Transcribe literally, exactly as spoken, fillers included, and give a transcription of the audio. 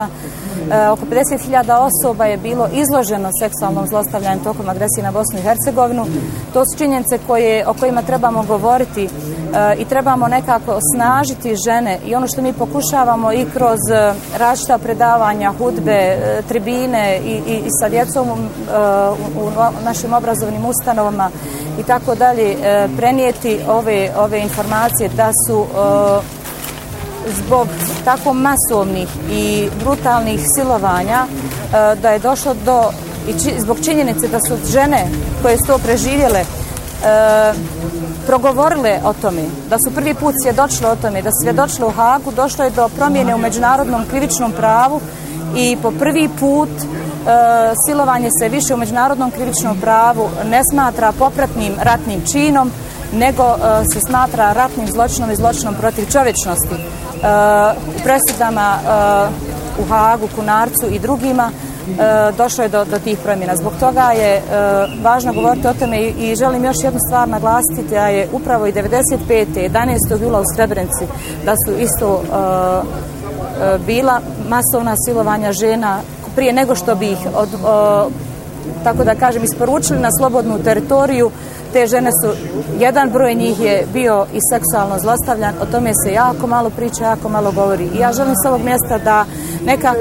Oko pedeset hiljada osoba je bilo izloženo seksualnom zlostavljanju tokom agresije na Bosnu i Hercegovinu. To su činjenice koje, o kojima trebamo govoriti i trebamo nekako osnažiti žene i ono što mi pokušavamo i kroz različita predavanja, hudbe, tribine i, i, i sa djecom u, u našim obrazovnim ustanovama i tako dalje prenijeti ove, ove informacije da su zbog tako masovnih i brutalnih silovanja da je došlo do, i či, zbog činjenice da su žene koje su to preživjele e, progovorile o tome, da su prvi put svjedočile o tome, da su svjedočile u Hagu, došlo je do promjene u međunarodnom krivičnom pravu i po prvi put e, silovanje se više u međunarodnom krivičnom pravu ne smatra popratnim ratnim činom, nego e, se smatra ratnim zločinom i zločinom protiv čovječnosti. Uh, u presudama uh, u Hagu, Kunarcu i drugima uh, došlo je do, do tih promjena. Zbog toga je uh, važno govoriti o tome i, i želim još jednu stvar naglasiti da je upravo i devedeset pete jedanaestog jula u Srebrenici da su isto uh, uh, bila masovna silovanja žena prije nego što bi ih od, uh, tako da kažem isporučili na slobodnu teritoriju. Te žene su, jedan broj njih je bio i seksualno zlostavljan, o tome se jako malo priča, jako malo govori. I ja želim s ovog mjesta da nekako